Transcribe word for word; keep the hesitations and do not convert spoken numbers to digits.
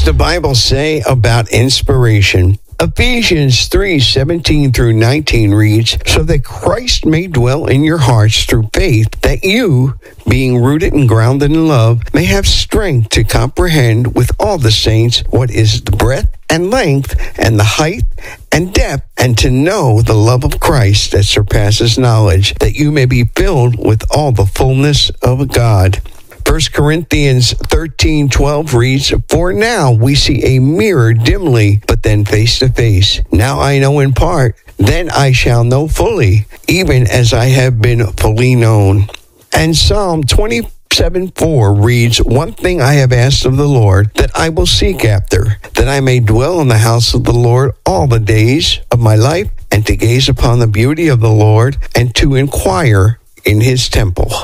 does the Bible say about inspiration? Ephesians three seventeen through nineteen reads, "So that Christ may dwell in your hearts through faith, that you, being rooted and grounded in love, may have strength to comprehend with all the saints what is the breadth and length and the height and depth, and to know the love of Christ that surpasses knowledge, that you may be filled with all the fullness of God." First Corinthians thirteen twelve reads, "For now we see a mirror dimly, but then face to face. Now I know in part, then I shall know fully, even as I have been fully known." And Psalm twenty-seven four reads, "One thing I have asked of the Lord, that I will seek after, that I may dwell in the house of the Lord all the days of my life, and to gaze upon the beauty of the Lord, and to inquire in his temple."